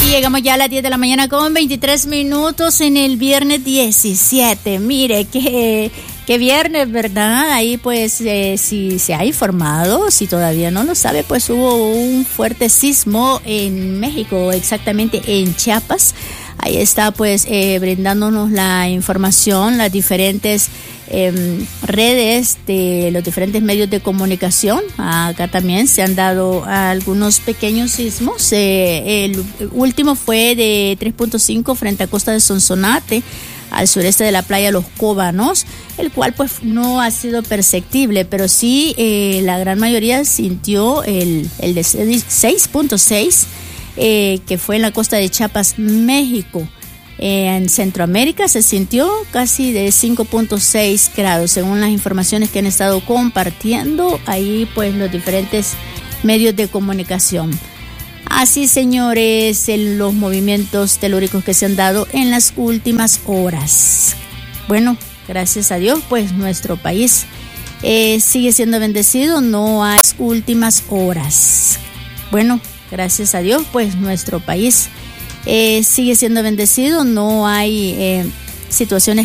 llegamos ya a las 10 de la mañana con 23 minutos en el viernes 17. Mire, qué viernes, ¿verdad? Ahí pues si se ha informado, si todavía no lo sabe, pues hubo un fuerte sismo en México, exactamente en Chiapas. Ahí está pues brindándonos la información, las diferentes redes de los diferentes medios de comunicación. Acá también se han dado algunos pequeños sismos. El último fue de 3.5 frente a costa de Sonsonate, al sureste de la playa Los Cóbanos, el cual pues no ha sido perceptible, pero sí la gran mayoría sintió el de 6.6, que fue en la costa de Chiapas, México. En Centroamérica se sintió casi de 5.6 grados, según las informaciones que han estado compartiendo ahí pues los diferentes medios de comunicación. Así, señores, los movimientos telúricos que se han dado en las últimas horas. Bueno, gracias a Dios, pues nuestro país sigue siendo bendecido, no hay últimas horas. Bueno, gracias a Dios, pues nuestro país sigue siendo bendecido, no hay situaciones